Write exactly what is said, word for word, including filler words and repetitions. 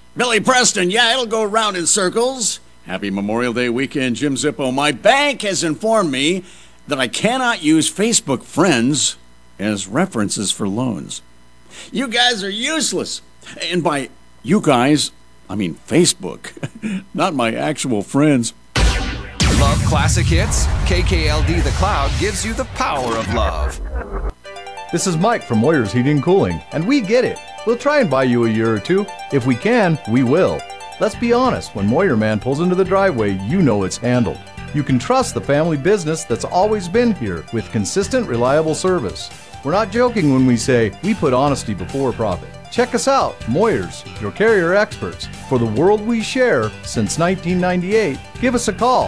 Billy Preston, yeah, it'll go around in circles. Happy Memorial Day weekend, Jim Zippo. My bank has informed me that I cannot use Facebook friends as references for loans. You guys are useless. And by you guys, I mean Facebook, not my actual friends. Love classic hits? K K L D The Cloud gives you the power of love. This is Mike from Moyer's Heating and Cooling, and we get it. We'll try and buy you a year or two. If we can, we will. Let's be honest, when Moyer Man pulls into the driveway, you know it's handled. You can trust the family business that's always been here with consistent, reliable service. We're not joking when we say we put honesty before profit. Check us out, Moyers, your carrier experts. For the world we share since nineteen ninety-eight, give us a call,